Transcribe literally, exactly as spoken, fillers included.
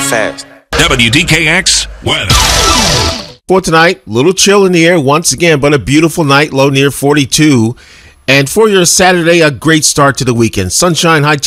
fast. W D K X weather. For tonight, little chill in the air once again, but a beautiful night, low near forty-two. And for your Saturday, a great start to the weekend. Sunshine, high